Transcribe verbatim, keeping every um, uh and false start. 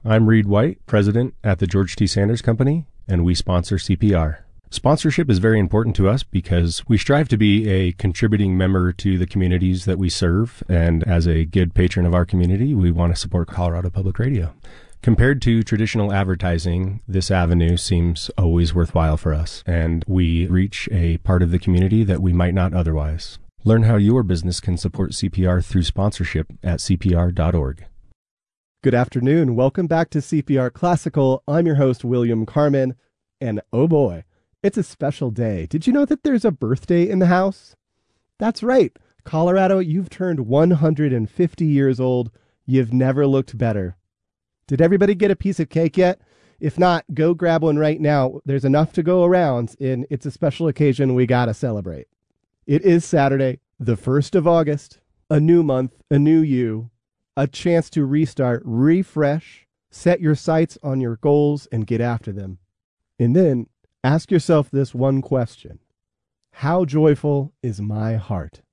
I'm Reed White, president at the George T. Sanders Company, and we sponsor C P R. Sponsorship is very important to us because we strive to be a contributing member to the communities that we serve, and as a good patron of our community, we want to support Colorado Public Radio. Compared to traditional advertising, this avenue seems always worthwhile for us, and we reach a part of the community that we might not otherwise. Learn how your business can support C P R through sponsorship at c p r dot org. Good afternoon. Welcome back to C P R Classical. I'm your host, William Carmen, and oh boy, it's a special day. Did you know that there's a birthday in the house? That's right. Colorado, you've turned one hundred fifty years old. You've never looked better. Did everybody get a piece of cake yet? If not, go grab one right now. There's enough to go around, and it's a special occasion we gotta celebrate. It is Saturday, the first of August, a new month, a new you, a chance to restart, refresh, set your sights on your goals, and get after them. And then ask yourself this one question: how joyful is my heart?